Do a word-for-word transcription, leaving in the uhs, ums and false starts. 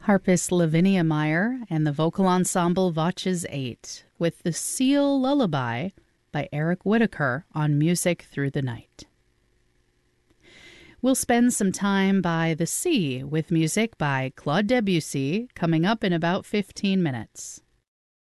Harpist Lavinia Meyer and the vocal ensemble Voces eight with The Seal Lullaby by Eric Whitacre on Music Through the Night. We'll spend some time by the sea with music by Claude Debussy coming up in about fifteen minutes.